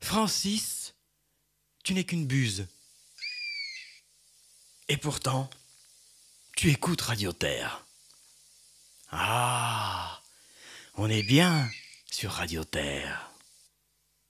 Francis, tu n'es qu'une buse. Et pourtant, tu écoutes Radio Terre. Ah, on est bien sur Radio Terre.